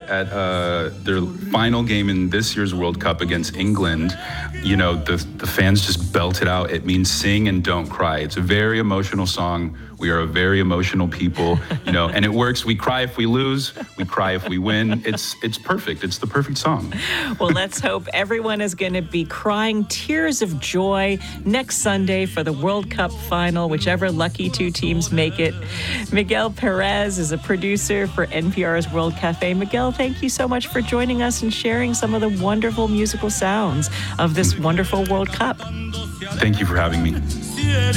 at their final game in this year's World Cup against England, you know, the fans just belted out. It means sing and don't cry. It's a very emotional song. We are a very emotional people, you know, and it works. We cry if we lose. We cry if we win. It's perfect. It's the perfect song. Well, let's hope everyone is going to be crying tears of joy next Sunday for the World Cup final, whichever lucky two teams make it. Miguel Perez is a producer for NPR's World Cafe. Miguel, thank you so much for joining us and sharing some of the wonderful musical sounds of this wonderful World Cup. Thank you for having me.